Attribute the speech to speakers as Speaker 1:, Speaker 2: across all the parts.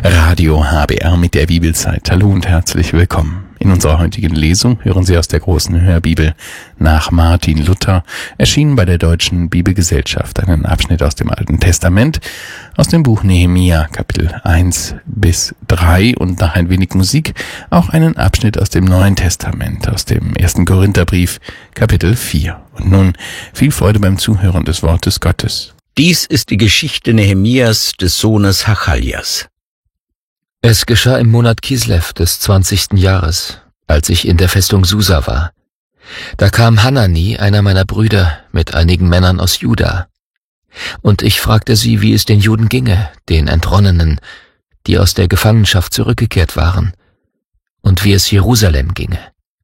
Speaker 1: Radio HBR mit der Bibelzeit. Hallo und herzlich willkommen. In unserer heutigen Lesung hören Sie aus der großen Hörbibel nach Martin Luther, erschienen bei der Deutschen Bibelgesellschaft, einen Abschnitt aus dem Alten Testament, aus dem Buch Nehemia, Kapitel 1 bis 3 und nach ein wenig Musik auch einen Abschnitt aus dem Neuen Testament, aus dem 1. Korintherbrief, Kapitel 4. Und nun viel Freude beim Zuhören des Wortes Gottes.
Speaker 2: Dies ist die Geschichte Nehemias des Sohnes Hachaljas.
Speaker 3: Es geschah im Monat Kislev des 20. Jahres, als ich in der Festung Susa war. Da kam Hanani, einer meiner Brüder, mit einigen Männern aus Juda. Und ich fragte sie, wie es den Juden ginge, den Entronnenen, die aus der Gefangenschaft zurückgekehrt waren, und wie es Jerusalem ginge.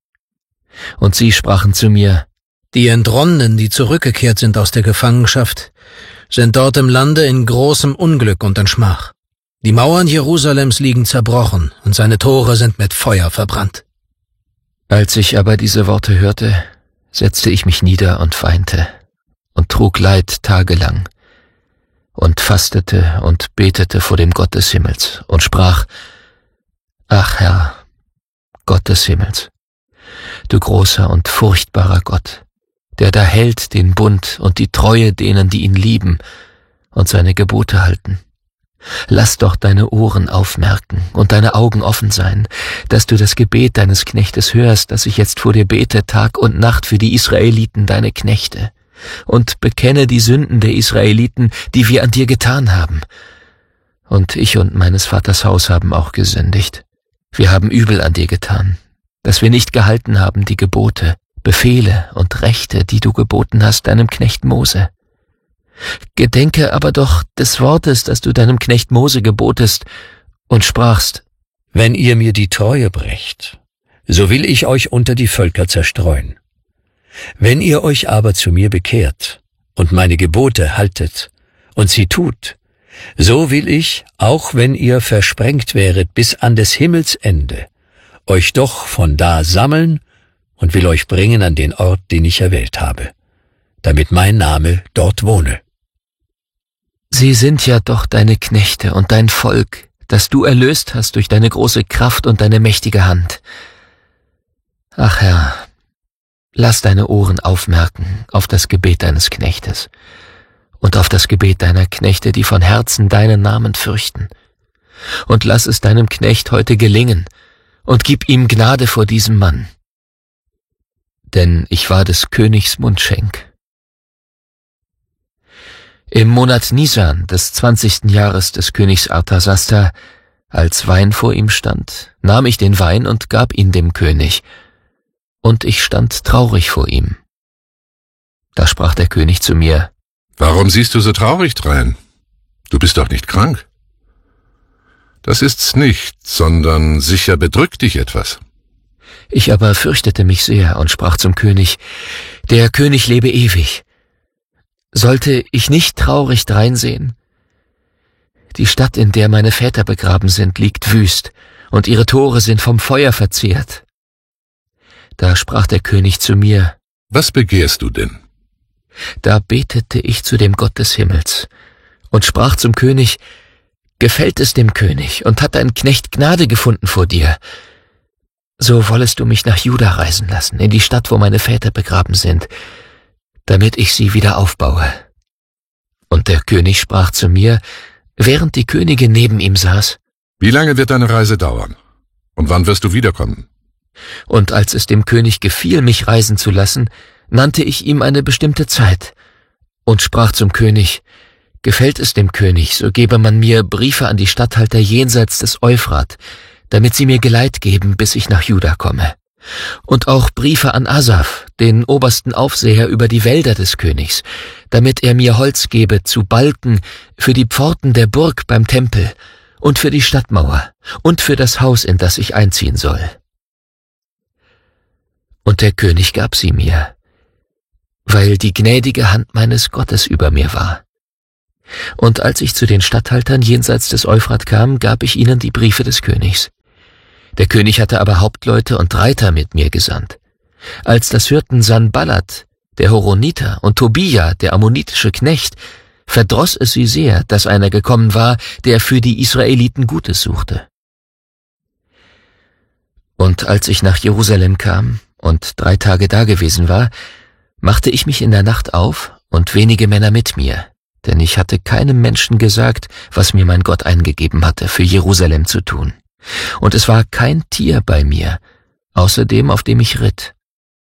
Speaker 3: Und sie sprachen zu mir:
Speaker 4: Die Entronnenen, die zurückgekehrt sind aus der Gefangenschaft, sind dort im Lande in großem Unglück und in Schmach. Die Mauern Jerusalems liegen zerbrochen und seine Tore sind mit Feuer verbrannt.
Speaker 3: Als ich aber diese Worte hörte, setzte ich mich nieder und weinte und trug Leid tagelang und fastete und betete vor dem Gott des Himmels und sprach: Ach Herr, Gott des Himmels, du großer und furchtbarer Gott, der da hält den Bund und die Treue denen, die ihn lieben und seine Gebote halten. Lass doch deine Ohren aufmerken und deine Augen offen sein, dass du das Gebet deines Knechtes hörst, das ich jetzt vor dir bete, Tag und Nacht für die Israeliten, deine Knechte, und bekenne die Sünden der Israeliten, die wir an dir getan haben. Und ich und meines Vaters Haus haben auch gesündigt. Wir haben übel an dir getan, dass wir nicht gehalten haben die Gebote, Befehle und Rechte, die du geboten hast deinem Knecht Mose. Gedenke aber doch des Wortes, das du deinem Knecht Mose gebotest und sprachst:
Speaker 2: Wenn ihr mir die Treue brecht, so will ich euch unter die Völker zerstreuen. Wenn ihr euch aber zu mir bekehrt und meine Gebote haltet und sie tut, so will ich, auch wenn ihr versprengt wäret bis an des Himmels Ende, euch doch von da sammeln und will euch bringen an den Ort, den ich erwählt habe, damit mein Name dort wohne.
Speaker 3: Sie sind ja doch deine Knechte und dein Volk, das du erlöst hast durch deine große Kraft und deine mächtige Hand. Ach Herr, lass deine Ohren aufmerken auf das Gebet deines Knechtes und auf das Gebet deiner Knechte, die von Herzen deinen Namen fürchten. Und lass es deinem Knecht heute gelingen und gib ihm Gnade vor diesem Mann. Denn ich war des Königs Mundschenk. Im Monat Nisan des 20. Jahres des Königs Artasasta, als Wein vor ihm stand, nahm ich den Wein und gab ihn dem König, und ich stand traurig vor ihm. Da sprach der König zu mir:
Speaker 5: Warum siehst du so traurig drein? Du bist doch nicht krank. Das ist's nicht, sondern sicher bedrückt dich etwas.
Speaker 3: Ich aber fürchtete mich sehr und sprach zum König: Der König lebe ewig. Sollte ich nicht traurig dreinsehen? Die Stadt, in der meine Väter begraben sind, liegt wüst, und ihre Tore sind vom Feuer verzehrt. Da sprach der König zu mir:
Speaker 5: Was begehrst du denn?
Speaker 3: Da betete ich zu dem Gott des Himmels und sprach zum König: Gefällt es dem König und hat dein Knecht Gnade gefunden vor dir, so wollest du mich nach Juda reisen lassen, in die Stadt, wo meine Väter begraben sind, damit ich sie wieder aufbaue. Und der König sprach zu mir, während die Königin neben ihm saß:
Speaker 5: Wie lange wird deine Reise dauern? Und wann wirst du wiederkommen?
Speaker 3: Und als es dem König gefiel, mich reisen zu lassen, nannte ich ihm eine bestimmte Zeit und sprach zum König: Gefällt es dem König, so gebe man mir Briefe an die Statthalter jenseits des Euphrat, damit sie mir Geleit geben, bis ich nach Juda komme. Und auch Briefe an Asaf, den obersten Aufseher über die Wälder des Königs, damit er mir Holz gebe zu Balken für die Pforten der Burg beim Tempel und für die Stadtmauer und für das Haus, in das ich einziehen soll. Und der König gab sie mir, weil die gnädige Hand meines Gottes über mir war. Und als ich zu den Statthaltern jenseits des Euphrat kam, gab ich ihnen die Briefe des Königs. Der König hatte aber Hauptleute und Reiter mit mir gesandt. Als das hörten Sanballat, der Horoniter, und Tobia, der ammonitische Knecht, verdross es sie sehr, dass einer gekommen war, der für die Israeliten Gutes suchte. Und als ich nach Jerusalem kam und 3 Tage dagewesen war, machte ich mich in der Nacht auf und wenige Männer mit mir, denn ich hatte keinem Menschen gesagt, was mir mein Gott eingegeben hatte, für Jerusalem zu tun. Und es war kein Tier bei mir, außer dem, auf dem ich ritt.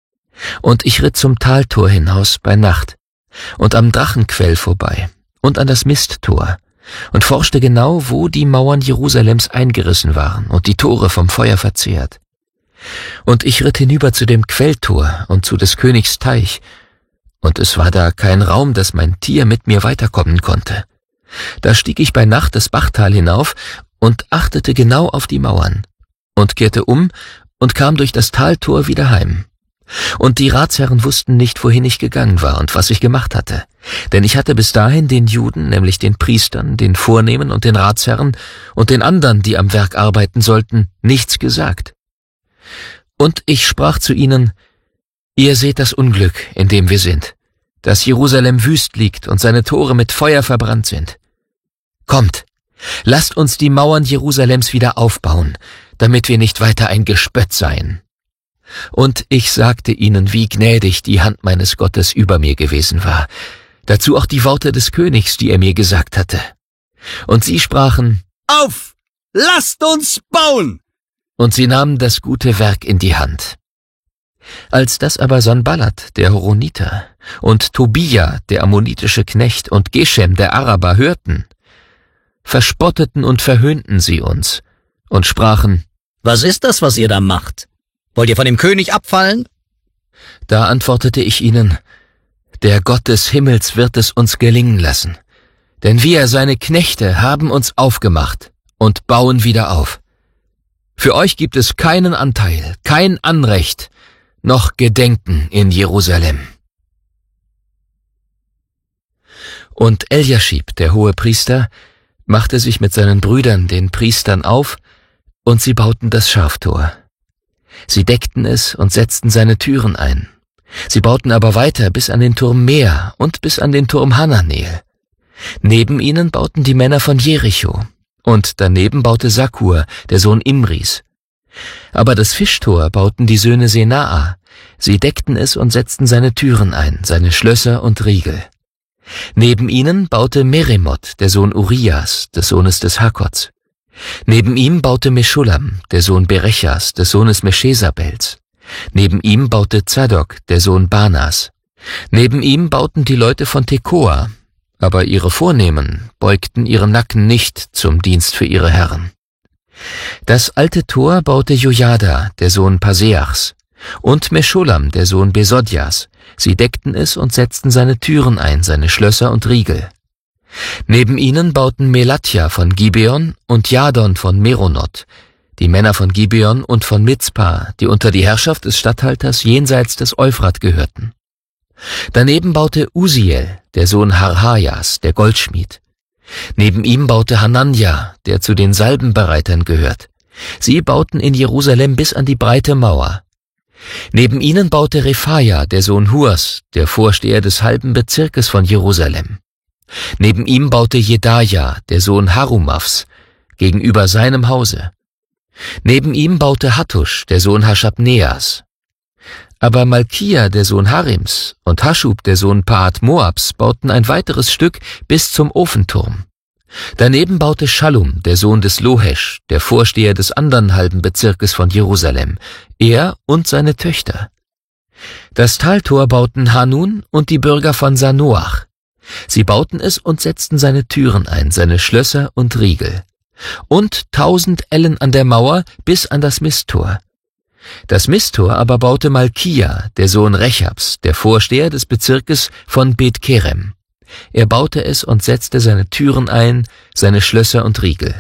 Speaker 3: Und ich ritt zum Taltor hinaus bei Nacht und am Drachenquell vorbei und an das Misttor und forschte genau, wo die Mauern Jerusalems eingerissen waren und die Tore vom Feuer verzehrt. Und ich ritt hinüber zu dem Quelltor und zu des Königs Teich, und es war da kein Raum, dass mein Tier mit mir weiterkommen konnte. Da stieg ich bei Nacht das Bachtal hinauf und achtete genau auf die Mauern und kehrte um und kam durch das Taltor wieder heim. Und die Ratsherren wussten nicht, wohin ich gegangen war und was ich gemacht hatte, denn ich hatte bis dahin den Juden, nämlich den Priestern, den Vornehmen und den Ratsherren und den anderen, die am Werk arbeiten sollten, nichts gesagt. Und ich sprach zu ihnen: Ihr seht das Unglück, in dem wir sind, dass Jerusalem wüst liegt und seine Tore mit Feuer verbrannt sind. Kommt, lasst uns die Mauern Jerusalems wieder aufbauen, damit wir nicht weiter ein Gespött seien. Und ich sagte ihnen, wie gnädig die Hand meines Gottes über mir gewesen war, dazu auch die Worte des Königs, die er mir gesagt hatte. Und sie sprachen:
Speaker 6: Auf, lasst uns bauen!
Speaker 3: Und sie nahmen das gute Werk in die Hand. Als das aber Sanballat, der Horoniter, und Tobia, der ammonitische Knecht, und Geshem, der Araber, hörten, verspotteten und verhöhnten sie uns und sprachen:
Speaker 6: Was ist das, was ihr da macht? Wollt ihr von dem König abfallen?
Speaker 3: Da antwortete ich ihnen: Der Gott des Himmels wird es uns gelingen lassen, denn wir, seine Knechte, haben uns aufgemacht und bauen wieder auf. Für euch gibt es keinen Anteil, kein Anrecht, noch Gedenken in Jerusalem. Und Eljaschib, der Hohepriester, machte sich mit seinen Brüdern, den Priestern, auf, und sie bauten das Schaftor. Sie deckten es und setzten seine Türen ein. Sie bauten aber weiter bis an den Turm Meer und bis an den Turm Hananel. Neben ihnen bauten die Männer von Jericho, und daneben baute Sakur, der Sohn Imris. Aber das Fischtor bauten die Söhne Senaa. Sie deckten es und setzten seine Türen ein, seine Schlösser und Riegel. Neben ihnen baute Meremoth, der Sohn Urias, des Sohnes des Hakots. Neben ihm baute Meschulam, der Sohn Berechas, des Sohnes Meschesabels. Neben ihm baute Zadok, der Sohn Banas. Neben ihm bauten die Leute von Tekoa, aber ihre Vornehmen beugten ihren Nacken nicht zum Dienst für ihre Herren. Das alte Tor baute Jojada, der Sohn Paseachs, und Meschulam, der Sohn Besodjas. Sie deckten es und setzten seine Türen ein, seine Schlösser und Riegel. Neben ihnen bauten Melatja von Gibeon und Jadon von Meronoth, die Männer von Gibeon und von Mizpah, die unter die Herrschaft des Statthalters jenseits des Euphrat gehörten. Daneben baute Uziel, der Sohn Harhajas, der Goldschmied. Neben ihm baute Hananja, der zu den Salbenbereitern gehört. Sie bauten in Jerusalem bis an die breite Mauer. Neben ihnen baute Rephaia, der Sohn Hurs, der Vorsteher des halben Bezirkes von Jerusalem. Neben ihm baute Jedaja, der Sohn Harumafs, gegenüber seinem Hause. Neben ihm baute Hattusch, der Sohn Haschabneas. Aber Malkia, der Sohn Harims, und Haschub, der Sohn Paat Moabs, bauten ein weiteres Stück bis zum Ofenturm. Daneben baute Schallum, der Sohn des Lohesch, der Vorsteher des anderen halben Bezirkes von Jerusalem, er und seine Töchter. Das Taltor bauten Hanun und die Bürger von Sanoach. Sie bauten es und setzten seine Türen ein, seine Schlösser und Riegel. Und 1000 Ellen an der Mauer bis an das Misttor. Das Misttor aber baute Malkia, der Sohn Rechabs, der Vorsteher des Bezirkes von Bet-Kerem. Er baute es und setzte seine Türen ein, seine Schlösser und Riegel.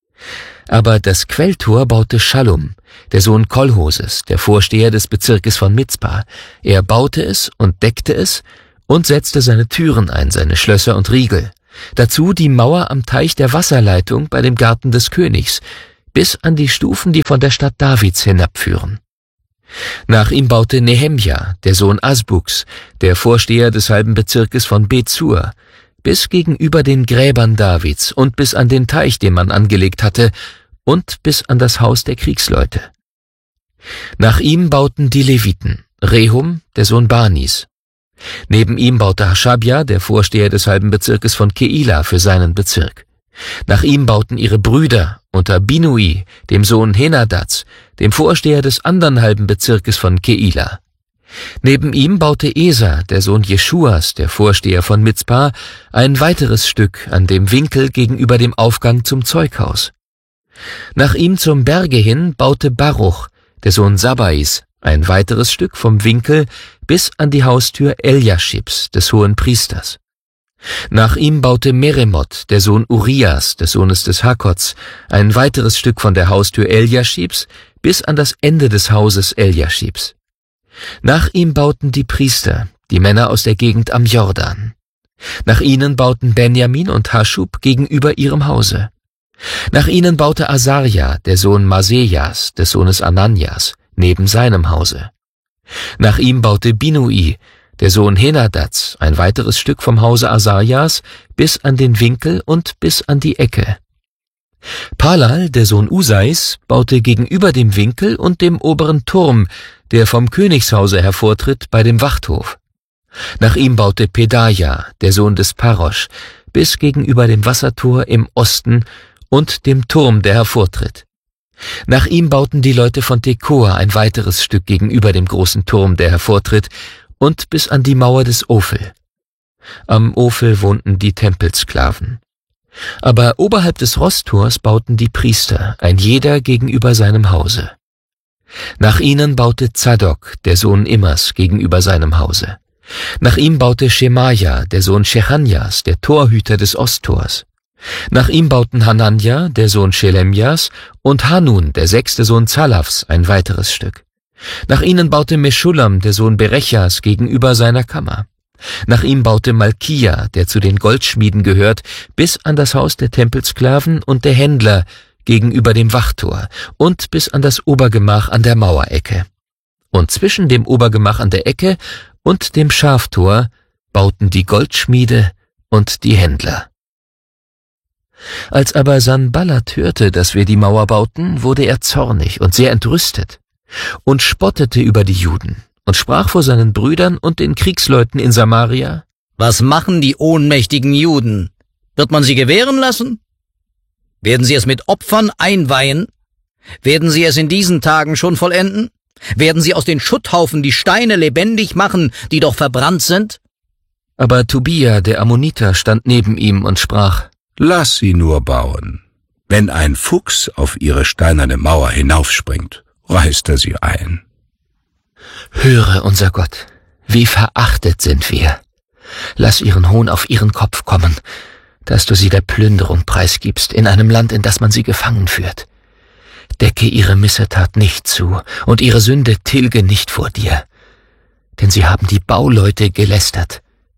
Speaker 3: Aber das Quelltor baute Schallum, der Sohn Kolhoses, der Vorsteher des Bezirkes von Mizpah. Er baute es und deckte es und setzte seine Türen ein, seine Schlösser und Riegel. Dazu die Mauer am Teich der Wasserleitung bei dem Garten des Königs, bis an die Stufen, die von der Stadt Davids hinabführen. Nach ihm baute Nehemja, der Sohn Asbuks, der Vorsteher des halben Bezirkes von Bet-Sur, bis gegenüber den Gräbern Davids und bis an den Teich, den man angelegt hatte, und bis an das Haus der Kriegsleute. Nach ihm bauten die Leviten, Rehum, der Sohn Banis. Neben ihm baute Haschabja, der Vorsteher des halben Bezirkes von Keila, für seinen Bezirk. Nach ihm bauten ihre Brüder unter Binui, dem Sohn Henadads, dem Vorsteher des anderen halben Bezirkes von Keila. Neben ihm baute Esa, der Sohn Jeschuas, der Vorsteher von Mizpah, ein weiteres Stück an dem Winkel gegenüber dem Aufgang zum Zeughaus. Nach ihm zum Berge hin baute Baruch, der Sohn Sabbais, ein weiteres Stück vom Winkel bis an die Haustür Eliaschibs, des hohen Priesters. Nach ihm baute Meremoth, der Sohn Urias, des Sohnes des Hakots, ein weiteres Stück von der Haustür Eliaschibs bis an das Ende des Hauses Eliaschibs. Nach ihm bauten die Priester, die Männer aus der Gegend am Jordan. Nach ihnen bauten Benjamin und Haschub gegenüber ihrem Hause. Nach ihnen baute Asaria, der Sohn Masejas, des Sohnes Ananias, neben seinem Hause. Nach ihm baute Binui, der Sohn Henadads, ein weiteres Stück vom Hause Asarias bis an den Winkel und bis an die Ecke. Palal, der Sohn Usais, baute gegenüber dem Winkel und dem oberen Turm, der vom Königshause hervortritt, bei dem Wachthof. Nach ihm baute Pedaja, der Sohn des Parosch, bis gegenüber dem Wassertor im Osten und dem Turm, der hervortritt. Nach ihm bauten die Leute von Tekoa ein weiteres Stück gegenüber dem großen Turm, der hervortritt, und bis an die Mauer des Ophel. Am Ophel wohnten die Tempelsklaven. Aber oberhalb des Rosttors bauten die Priester, ein jeder gegenüber seinem Hause. Nach ihnen baute Zadok, der Sohn Immers, gegenüber seinem Hause. Nach ihm baute Schemaja, der Sohn Shechanjas, der Torhüter des Osttors. Nach ihm bauten Hananja, der Sohn Schelemjas, und Hanun, der 6. Sohn Zalafs, ein weiteres Stück. Nach ihnen baute Meschulam, der Sohn Berechas, gegenüber seiner Kammer. Nach ihm baute Malkia, der zu den Goldschmieden gehört, bis an das Haus der Tempelsklaven und der Händler gegenüber dem Wachtor und bis an das Obergemach an der Mauerecke. Und zwischen dem Obergemach an der Ecke und dem Schaftor bauten die Goldschmiede und die Händler. Als aber Sanballat hörte, dass wir die Mauer bauten, wurde er zornig und sehr entrüstet und spottete über die Juden und sprach vor seinen Brüdern und den Kriegsleuten in Samaria:
Speaker 6: Was machen die ohnmächtigen Juden? Wird man sie gewähren lassen? Werden sie es mit Opfern einweihen? Werden sie es in diesen Tagen schon vollenden? Werden sie aus den Schutthaufen die Steine lebendig machen, die doch verbrannt sind?
Speaker 3: Aber Tobia, der Ammoniter, stand neben ihm und sprach:
Speaker 7: Lass sie nur bauen. Wenn ein Fuchs auf ihre steinerne Mauer hinaufspringt, reißt er sie ein.
Speaker 3: Höre, unser Gott, wie verachtet sind wir. Lass ihren Hohn auf ihren Kopf kommen, dass du sie der Plünderung preisgibst in einem Land, in das man sie gefangen führt. Decke ihre Missetat nicht zu und ihre Sünde tilge nicht vor dir, denn sie haben die Bauleute gelästert.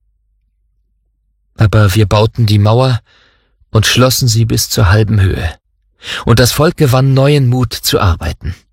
Speaker 3: Aber wir bauten die Mauer und schlossen sie bis zur halben Höhe, und das Volk gewann neuen Mut zu arbeiten.